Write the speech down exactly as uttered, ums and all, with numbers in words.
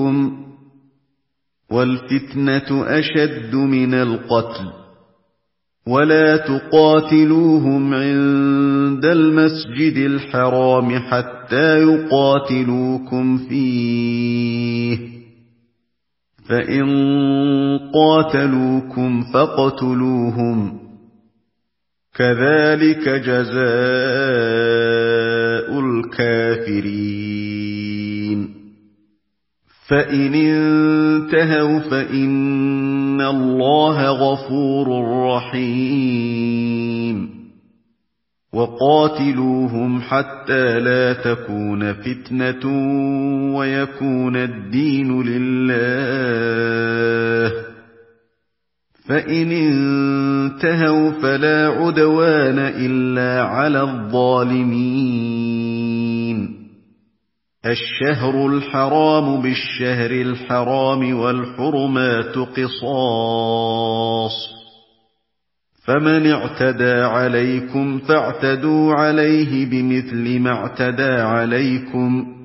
يقتلوكم وَالْفِتْنَةُ أَشَدُّ مِنَ الْقَتْلِ وَلَا تُقَاتِلُوهُمْ عِندَ الْمَسْجِدِ الْحَرَامِ حَتَّىٰ يُقَاتِلُوكُمْ فِيهِ ۖ فَإِن قَاتَلُوكُمْ فَاقْتُلُوهُمْ ۗ كَذَٰلِكَ جَزَاءُ الْكَافِرِينَ فَإِنِ انتَهَوْا فَإِنَّ اللَّهَ غَفُورٌ رَّحِيمٌ وَقَاتِلُوهُمْ حَتَّىٰ لَا تَكُونَ فِتْنَةٌ وَيَكُونَ الدِّينُ لِلَّهِ ۖ فَإِنِ انتَهَوْا فَلَا عُدْوَانَ إِلَّا عَلَى الظَّالِمِينَ الشَّهْرُ الْحَرَامُ بِالشَّهْرِ الْحَرَامِ وَالْحُرُمَاتُ قِصَاصٌ ۚ فَمَنِ اعْتَدَىٰ عَلَيْكُمْ فَاعْتَدُوا عَلَيْهِ بِمِثْلِ مَا اعْتَدَىٰ عَلَيْكُمْ ۚ